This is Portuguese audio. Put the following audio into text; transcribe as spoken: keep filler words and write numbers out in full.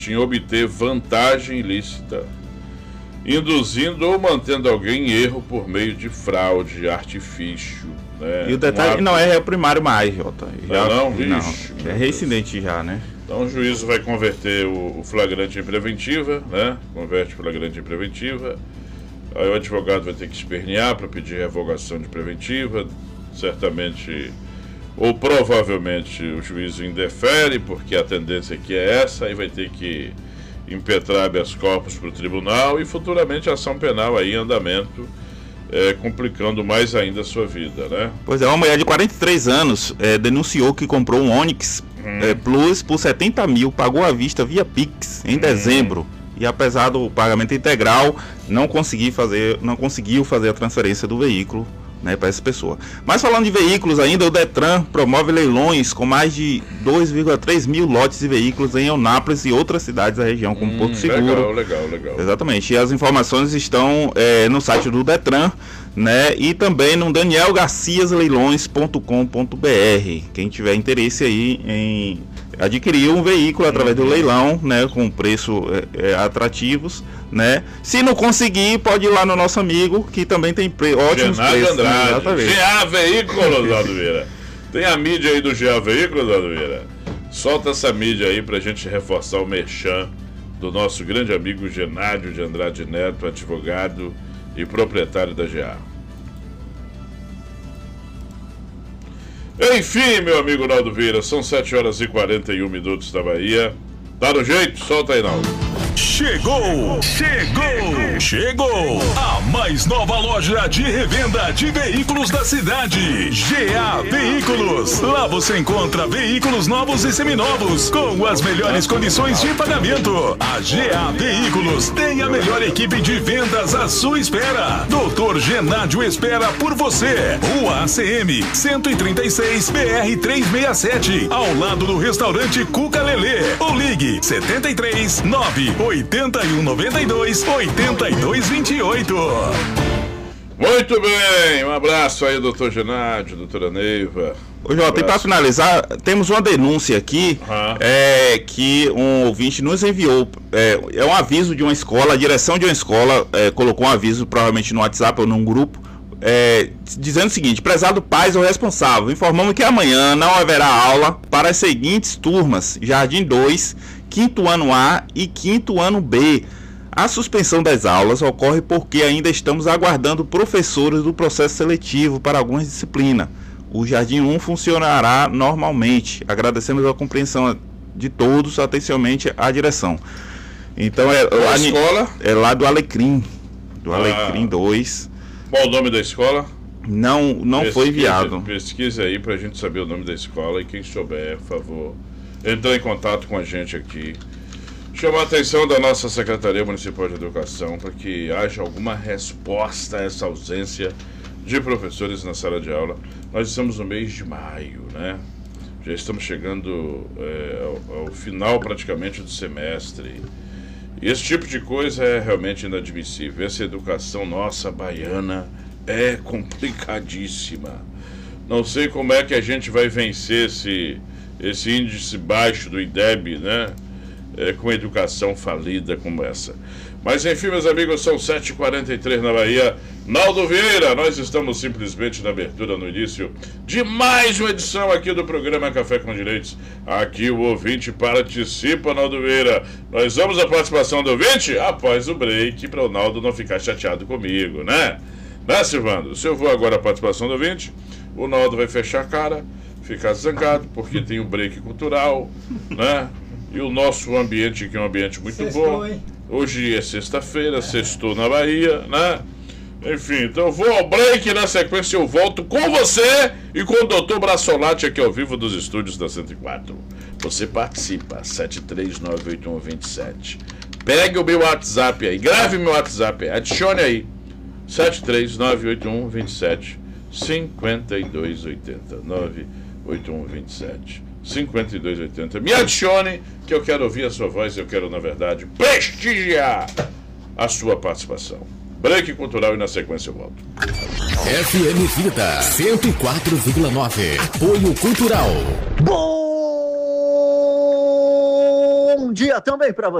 em obter vantagem ilícita, induzindo ou mantendo alguém em erro por meio de fraude, artifício. Né? E o detalhe um não é réu primário mais, Jota. Já, não, não, Ixi, é reincidente já, né? Então o juízo vai converter o, o flagrante em preventiva, né? Converte o flagrante em preventiva. Aí o advogado vai ter que espernear para pedir revogação de preventiva. Certamente, ou provavelmente, o juízo indefere, porque a tendência aqui é essa, aí vai ter que impetrar habeas corpus para o tribunal e futuramente a ação penal aí em andamento, é, complicando mais ainda a sua vida, né? Pois é, uma mulher de quarenta e três anos é, denunciou que comprou um Onix hum. é, Plus por setenta mil, pagou à vista via Pix em hum. dezembro. E apesar do pagamento integral, não consegui fazer, não conseguiu fazer a transferência do veículo, né, para essa pessoa. Mas falando de veículos ainda, o Detran promove leilões com mais de dois vírgula três mil lotes de veículos em Eunápolis e outras cidades da região, como hum, Porto Seguro. Legal, legal, legal. Exatamente. E as informações estão é, no site do Detran, né, e também no daniel garcias leilões ponto com ponto b r. Quem tiver interesse aí em adquirir um veículo através do leilão, né, com preço é, é, atrativos, né? Se não conseguir, pode ir lá no nosso amigo, que também tem pre ótimos Genaro preços. Andrade, G A Veículos, Aldoeira. Tem a mídia aí do G A Veículos, Aldoeira? Solta essa mídia aí pra gente reforçar o merchan do nosso grande amigo Genádio de Andrade Neto, advogado e proprietário da G A. Enfim, meu amigo Naldo Vieira, são sete horas e quarenta e um minutos da Bahia. Tá no jeito? Solta aí, Naldo. Chegou, chegou, chegou a mais nova loja de revenda de veículos da cidade, G A Veículos. Lá você encontra veículos novos e seminovos com as melhores condições de pagamento. A G A Veículos tem a melhor equipe de vendas à sua espera. doutor Genádio espera por você. Rua A C M cento e trinta e seis, B R trezentos e sessenta e sete, ao lado do restaurante Cuca Lelê. Ou ligue setenta e três, nove oitenta e um, noventa e dois, oitenta e dois, vinte e oito. Muito bem, um abraço aí, doutor Genádio, doutora Neiva. Ô, Jota, um e para finalizar, temos uma denúncia aqui, uhum. é, que um ouvinte nos enviou. É, é um aviso de uma escola, a direção de uma escola é, colocou um aviso, provavelmente no WhatsApp ou num grupo, é, dizendo o seguinte: prezado pais ou responsável, informamos que amanhã não haverá aula para as seguintes turmas: Jardim dois, quinto ano A e quinto ano B. A suspensão das aulas ocorre porque ainda estamos aguardando professores do processo seletivo para algumas disciplinas. O Jardim um funcionará normalmente. Agradecemos a compreensão de todos, atenciosamente à direção. Então é, a escola? É lá do Alecrim, do ah. Alecrim dois. Qual o nome da escola? Não, não pesquise, foi enviado. Pesquise aí pra gente saber o nome da escola, e quem souber, por favor, entrar em contato com a gente aqui. Chamar a atenção da nossa Secretaria Municipal de Educação para que haja alguma resposta a essa ausência de professores na sala de aula. Nós estamos no mês de maio, né? Já estamos chegando é, ao, ao final praticamente do semestre. E esse tipo de coisa é realmente inadmissível. Essa educação nossa baiana é complicadíssima. Não sei como é que a gente vai vencer esse, esse índice baixo do IDEB, né? É, com educação falida como essa. Mas enfim, meus amigos, são sete e quarenta e três na Bahia. Naldo Vieira, nós estamos simplesmente na abertura, no início de mais uma edição aqui do programa Café com Direitos. Aqui o ouvinte participa, Naldo Vieira. Nós vamos à participação do ouvinte após o break, para o Naldo não ficar chateado comigo, né? Né, Silvando? Se eu vou agora à participação do ouvinte, o Naldo vai fechar a cara, ficar zangado, porque tem um break cultural, né? E o nosso ambiente aqui é um ambiente muito sextou, bom. Hein? Hoje é sexta-feira, é. Sextou na Bahia, né? Enfim, então eu vou ao break e na sequência eu volto com você e com o doutor Brassolati aqui ao vivo dos estúdios da cento e quatro. Você participa, sete três nove oito um dois sete. Pegue o meu WhatsApp aí, grave meu WhatsApp aí, adicione aí. sete três nove oito um dois sete, cinco dois oito zero, nove oito um dois sete. cinquenta e dois oitenta. Me adicione, que eu quero ouvir a sua voz. Eu quero, na verdade, prestigiar a sua participação. Break cultural e na sequência eu volto. F M Vida cento e quatro vírgula nove. Apoio cultural. Bom dia também para você.